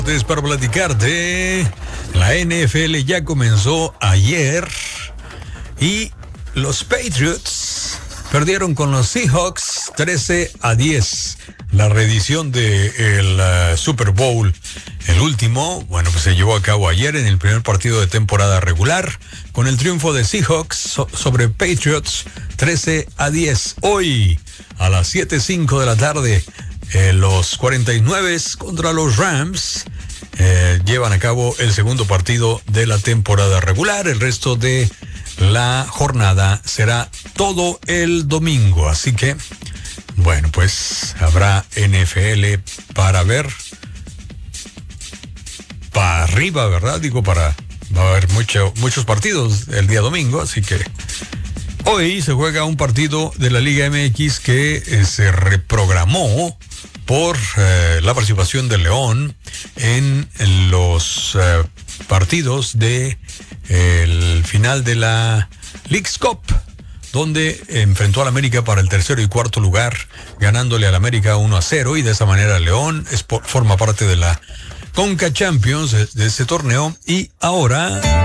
Entonces, para platicar de la NFL, ya comenzó ayer y los Patriots perdieron con los Seahawks 13-10. La reedición del Super Bowl, el último, pues se llevó a cabo ayer en el primer partido de temporada regular, con el triunfo de Seahawks sobre Patriots 13-10. Hoy, a las 7:05 de la tarde, los 49 contra los Rams llevan a cabo el segundo partido de la temporada regular. El resto de la jornada será todo el domingo, así que pues habrá NFL para ver para arriba, ¿verdad? Va a haber muchos partidos el día domingo, así que hoy se juega un partido de la Liga MX que se reprogramó por la participación de León en los partidos de el final de la Leagues Cup, donde enfrentó al América para el tercero y cuarto lugar, ganándole al América 1-0, y de esa manera León forma parte de la Conca Champions de ese torneo. Y ahora